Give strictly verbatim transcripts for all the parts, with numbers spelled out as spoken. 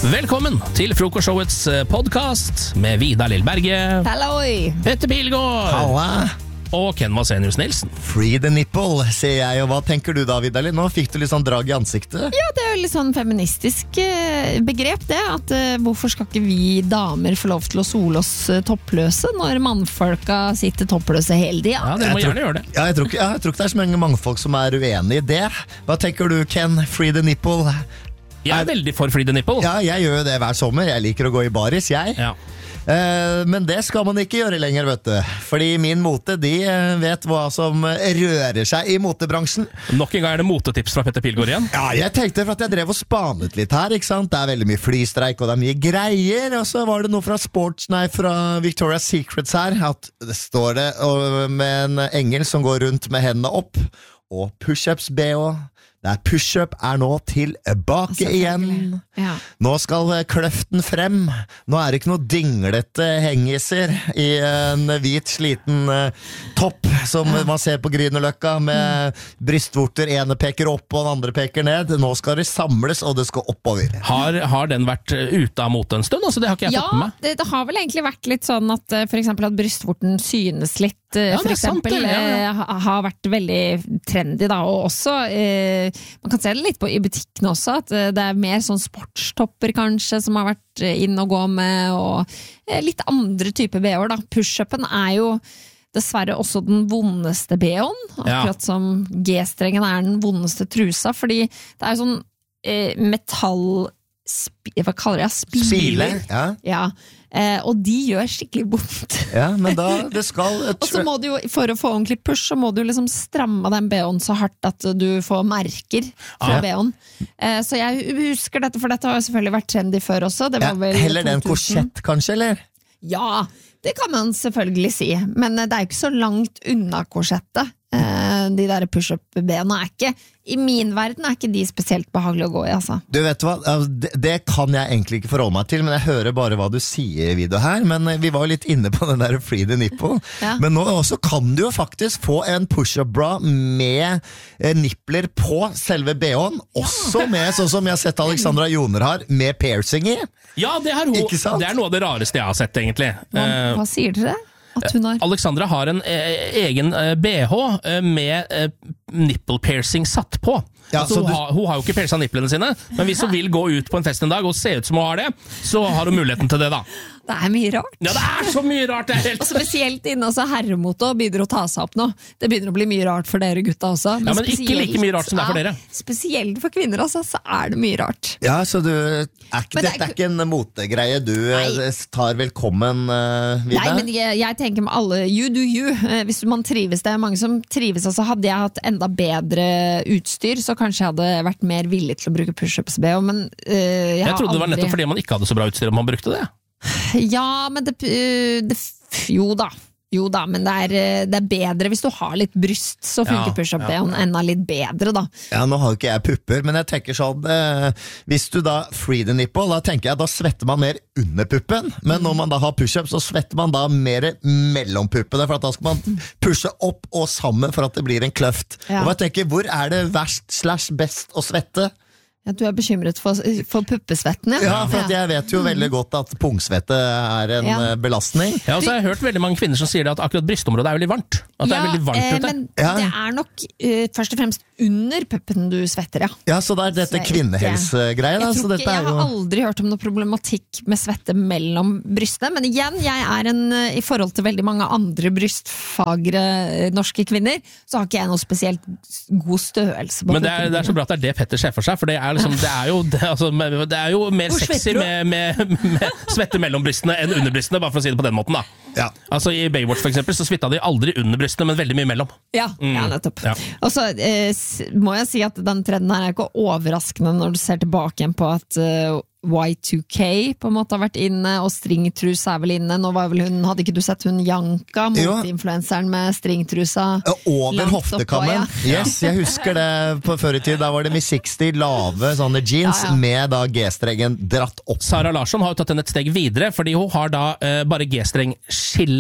Velkommen til Frokostshowets podcast med Vidar Lillberge, Halloi! Petter Pilgaard Halla! og Ken Vasenius Nilsen. Free the nipple, sier jeg, og hva tenker du da, Vidar? Nå fikk du litt sånn drag i ansiktet. Ja, det er jo litt sånn feministisk eh, begrep det, at eh, hvorfor skal ikke vi damer få lov til å sole oss eh, toppløse når mannfolka sitter toppløse hele tiden? Ja, dere må Jeg tror- gjerne gjøre det. Ja, jeg, tror ikke, ja, jeg tror ikke det er så mange mannfolk som er uenige i det. Hva tenker du, Ken? Free the nipple? Jeg er veldig for free the nipple. Ja, jeg gjør jo det hver sommer. Jeg liker å gå i baris, jeg. Ja. Eh, men det skal man ikke gjøre lenger, vet du. Fordi min mote, de eh, vet hva som rører seg i motebransjen. Nok en gang er det motetips fra Petter Pilgaard igjen. Ja, jeg tenkte for at jeg drev og spanet litt her, ikke sant? Det er veldig mye flystreik, og det er mye greier. Og så var det noe fra Sports, nei, fra Victoria's Secrets her, at det står det og, med en engel som går rundt med hendene opp, og push-ups B O. Det er push-up er nå tilbake igjen. Ja. Nå skal kløften frem. Nå er det ikke noe dinglete hengiser i en hvit, sliten uh, topp som man ser på Grünerløkka med brystvorter. Ene peker opp og den andre peker ned. Nå skal det samles, og det skal oppover. Har, har den vært uh, ute av mote en stund? Altså, det har ikke jeg Ja, fått med meg. det, det har vel egentlig vært litt sånn at eh, for eksempel at brystvorten synes litt, eh, Ja, det for er sant eksempel, det, ja, ja. eh, ha- har vært veldig trendy da, og også, eh, man kan se det litt på i butikkene også, at eh, det er mer sånn sportstopper kanskje, som har vært eh, inn og gå med, og eh, litt andre typer B O-er da. Push-upen er jo dessverre også den vondeste B O-en, akkurat som G-strengen er den vondeste trusa, fordi det er jo sånn eh, metall, sp- hva kaller jeg, Spile. spiler. Ja, Ja, eh, og de gjør skikkelig vondt. ja, men da det skal Og så må du jo, for å få ordentlig push, så må du liksom stramme den B O-en så hardt at du får merker fra Ja. B O-en. Eh, så jeg husker dette, for dette har jo selvfølgelig vært trendy før også. Det ja, var vel Heller det en to tusen. korsett, kanskje, eller? Ja, det kan man selvfølgelig si, men eh, det er jo ikke så langt unna korsettet. Eh, de der push-up-B-ene er ikke, i min verden er ikke de spesielt behagelig å gå i, altså. Du vet hva, altså, det, det kan jeg egentlig ikke forholde meg til, men jeg hører bare hva du sier i video her, men eh, vi var jo litt inne på den der free the nipple, Ja. men nå også kan du jo faktisk få en push-up bra med eh, nippler på selve B O-en, også med, sånn som jeg har sett Alexandra Joner har, med piercing i. Ja, det, har hun, Ikke sant? det er noe av det rareste jeg har sett, egentlig. Hva, Eh, hva sier dere? At hun har... Alexandra har en eh, egen eh, B H eh, med eh, nipple piercing satt på. Ja, altså, så hun, du- har, hun har jo ikke piercet nipplene sine, men hvis hun vil gå ut på en fest en dag og se ut som hun har det, så har hun muligheten til det, da. Det er mye rart. Ja, det er så mye rart! Det er helt... Og spesielt inne også herremote og begynner å ta seg opp nå. Det begynner å bli mye rart for dere gutta også. Ja, men ikke spesielt- like mye rart som det er for dere. Ja, spesielt for kvinner altså, så er det mye rart. Ja, så du, er ikke, Men det er dette er ikke en motegreie du eh, Nei. tar velkommen, uh, Vidar? Nei, men jeg, jeg tenker med alle, you do you. Eh, Hvis man trives, det er mange som trives. Altså, hadde jeg hatt enda bedre utstyr, så kanskje jeg hadde vært mer villig til å bruke push-ups-B O, men eh, jeg, Jeg har trodde det var aldri... nettopp fordi man ikke hadde så bra utstyr om man brukte det. Ja, men det, eh, det Jo da. Jo da, men det er, eh, det er bedre hvis du har litt bryst, så funker Ja, push-up-B-en enda litt bedre, da. Ja, nå har jo ikke jeg pupper, men jeg tenker sånn eh, hvis du da free the nipple, da tenker jeg da svetter man mer under puppen, men når man da har push-up, så svetter man da mer mellom puppene, for at da skal man pushe opp og sammen for at det blir en kløft. Ja. Og jeg tenker, hvor er det verst slash best å svette? Ja, du er bekymret for, for puppesvetten, ja. Ja, for at jeg vet jo veldig godt at pungsvette er en Ja. eh, belastning. Ja, og så har jeg hørt veldig mange kvinner som sier det at akkurat brystområdet er veldig varmt. At det er veldig varmt eh, ute. men Ja. det er nok eh, først og fremst under puppen du svetter, ja. Ja, så det er dette Så jeg ikke- kvinnehelsegreie da, Jeg, så tror dette ikke, jeg er jo... har aldri hørt om noe problematikk med svette mellom brystene, men igjen, jeg er en, eh, i forhold til veldig mange andre brystfagre eh, norske kvinner, så har ikke jeg noe spesielt god størrelse på Men det er, det er så bra at det er det Petter ser for seg, for det er, liksom, det er, jo, det, altså, det er jo mer Hvor sexy svetter du? med, med, med svette mellom brystene enn under brystene, bare for å si det på den måten, da. Ja. Altså I Baywatch for eksempel, så svitta de aldri under brystene, men veldig mye mellom. Ja, ja nettopp. Ja. Og så eh, s- må jeg si at den trenden her er ikke overraskende når du ser tilbake igjen på at eh, Y to K på en måte har vært inne, og stringtrus er vel inne. Nå var vel hun, hadde ikke du sett hun Janka, Jo. moteinfluenseren med stringtrusa? Ja, over langt hoftekammen. oppå, ja. Yes, jeg husker det på før i tid. Da var det med seksti lave sånne jeans Ja, ja. med da G-strengen dratt opp. Sara Larsson har jo tatt den et steg videre, fordi hun har da eh, bare G-streng-skille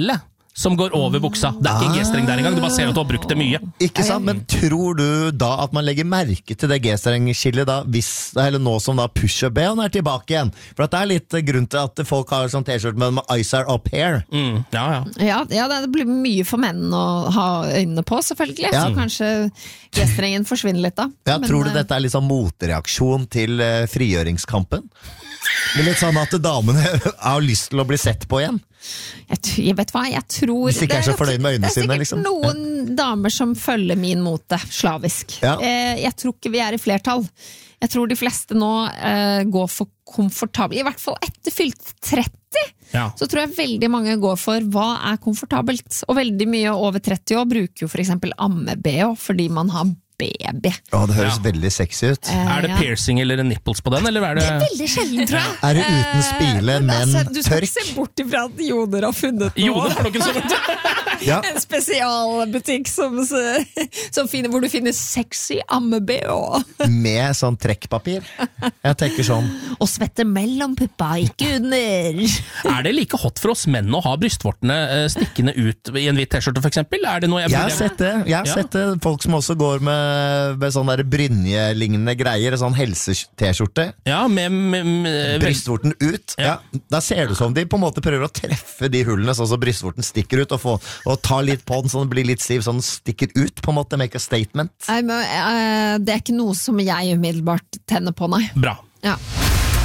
som går over buksa. Det er ikke G-streng der engang, du bare ser at du har brukt det mye. Ikke sant, men tror du da at man legger merke til det G-strengskillet da, hvis, eller nå som da push-up-B-en er tilbake igjen? For at det er litt grunn til at folk har sånn t-shirt med, med eyes are up here. Mm, ja, ja. Ja, ja, det blir mye for menn å ha øynene på, selvfølgelig. Ja. Så kanskje G-strengen forsvinner litt da. Ja, men, tror du dette er litt sånn motreaksjon til uh, frigjøringskampen? Det er litt sånn at damene har lyst til å bli sett på igjen. Jeg, jeg vet hva, jeg tror Hvis ikke er så fornøyd med øynene sine, Det er sikkert liksom. noen ja. damer som følger min mote slavisk. Ja. eh, Jeg tror ikke vi er i flertall. Jeg tror de fleste nå eh, går for komfortabel. I hvert fall etter fylt tretti Ja. Så tror jeg veldig mange går for hva er komfortabelt. Og veldig mye over tretti år bruker jo for eksempel amme-B O fordi man har baby. Åh, det høres Ja. veldig sexy ut. Eh, Er det ja. piercing eller nipples på den, eller er det... Det er veldig sjelden, tror jeg. Er det uten spile, Eh, men altså, Du skal tørk? ikke se bort ifra at Joner har funnet noe. Jo, det har noen sånt. Ja. En spesialbutikk som, som finner, hvor du finner sexy amme-B O. Med sånn trekkpapir. Jeg tenker sånn. Og svetter mellom puppa, ikke under. Er det like hot for oss menn å ha brystvortene eh, stikkende ut i en hvit t-skjorte, for eksempel? Er det noe jeg Jeg har burde... sett det. Jeg har Ja. sett det. Folk som også går med, med sånn der brynje-lignende greier, sånn helse-t-skjorte. Ja, med... med, med Brystvorten ut. Ja. Ja. Da ser det ut som de på en måte prøver å treffe de hullene, sånn så brystvorten stikker ut, og, få, og ta litt på den sånn den blir litt stiv, sånn den stikker ut, på en måte, make a statement. Nei, men, eh, det er ikke noe som jeg umiddelbart tenner på, nei. Bra. Ja.